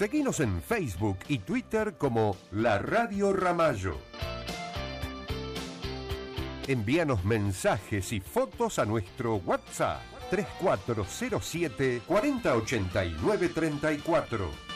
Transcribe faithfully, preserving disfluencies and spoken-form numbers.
Seguinos en Facebook y Twitter como La Radio Ramallo. Envíanos mensajes y fotos a nuestro WhatsApp tres cuatro cero siete, cuarenta ochenta y nueve treinta y cuatro.